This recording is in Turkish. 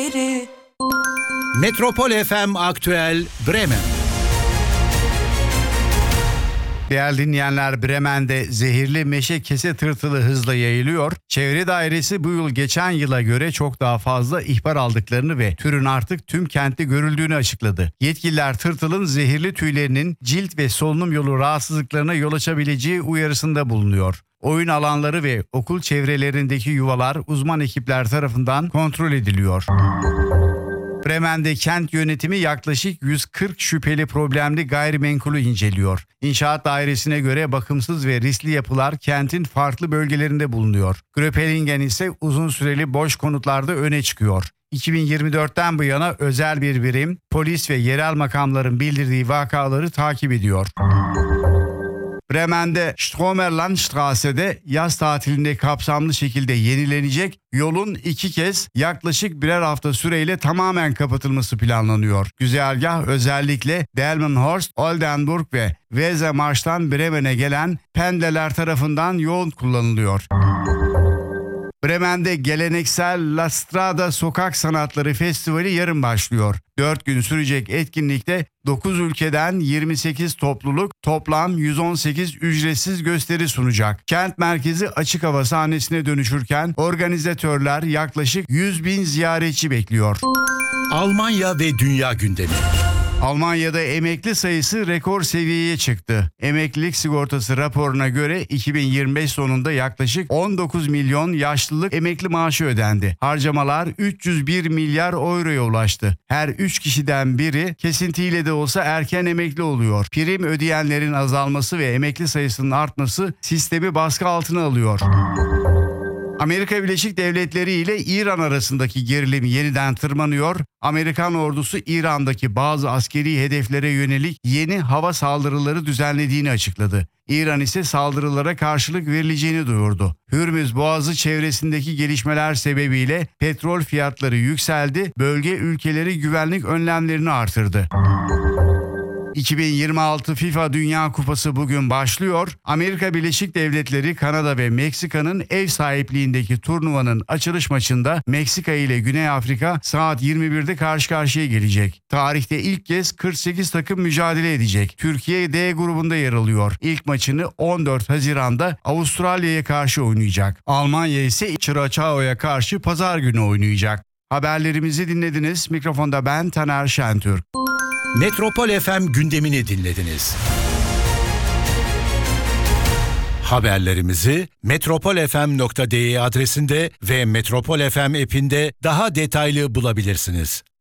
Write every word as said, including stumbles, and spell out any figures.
biri. Metropol F M Aktüel Bremen. Değerli dinleyenler, Bremen'de zehirli meşe kese tırtılı hızla yayılıyor. Çevre Dairesi bu yıl geçen yıla göre çok daha fazla ihbar aldıklarını ve türün artık tüm kentte görüldüğünü açıkladı. Yetkililer tırtılın zehirli tüylerinin cilt ve solunum yolu rahatsızlıklarına yol açabileceği uyarısında bulunuyor. Oyun alanları ve okul çevrelerindeki yuvalar uzman ekipler tarafından kontrol ediliyor. Bremen'de kent yönetimi yaklaşık yüz kırk şüpheli problemli gayrimenkulü inceliyor. İnşaat dairesine göre bakımsız ve riskli yapılar kentin farklı bölgelerinde bulunuyor. Gröpelingen ise uzun süreli boş konutlarda öne çıkıyor. iki bin yirmi dörtten bu yana özel bir birim, polis ve yerel makamların bildirdiği vakaları takip ediyor. Bremen'de Stromerlandstrasse'de yaz tatilinde kapsamlı şekilde yenilenecek yolun iki kez yaklaşık birer hafta süreyle tamamen kapatılması planlanıyor. Güzergah özellikle Delmenhorst, Oldenburg ve Wesermarsch'tan Bremen'e gelen pendler tarafından yoğun kullanılıyor. Bremen'de geleneksel La Strada Sokak Sanatları Festivali yarın başlıyor. dört gün sürecek etkinlikte dokuz ülkeden yirmi sekiz topluluk toplam yüz on sekiz ücretsiz gösteri sunacak. Kent merkezi açık hava sahnesine dönüşürken organizatörler yaklaşık yüz bin ziyaretçi bekliyor. Almanya ve dünya gündemi. Almanya'da emekli sayısı rekor seviyeye çıktı. Emeklilik sigortası raporuna göre iki bin yirmi beş sonunda yaklaşık on dokuz milyon yaşlılık emekli maaşı ödendi. Harcamalar üç yüz bir milyar euroya ulaştı. Her üç kişiden biri kesintiyle de olsa erken emekli oluyor. Prim ödeyenlerin azalması ve emekli sayısının artması sistemi baskı altına alıyor. Amerika Birleşik Devletleri ile İran arasındaki gerilim yeniden tırmanıyor. Amerikan ordusu İran'daki bazı askeri hedeflere yönelik yeni hava saldırıları düzenlediğini açıkladı. İran ise saldırılara karşılık verileceğini duyurdu. Hürmüz Boğazı çevresindeki gelişmeler sebebiyle petrol fiyatları yükseldi, bölge ülkeleri güvenlik önlemlerini artırdı. iki bin yirmi altı FIFA Dünya Kupası bugün başlıyor. Amerika Birleşik Devletleri, Kanada ve Meksika'nın ev sahipliğindeki turnuvanın açılış maçında Meksika ile Güney Afrika saat yirmi birde karşı karşıya gelecek. Tarihte ilk kez kırk sekiz takım mücadele edecek. Türkiye D grubunda yer alıyor. İlk maçını on dört Haziran'da Avustralya'ya karşı oynayacak. Almanya ise Çiraçao'ya karşı pazar günü oynayacak. Haberlerimizi dinlediniz. Mikrofonda ben Taner Şentürk. Metropol F M gündemini dinlediniz. Haberlerimizi metropol f m nokta d e adresinde ve Metropol F M app'inde daha detaylı bulabilirsiniz.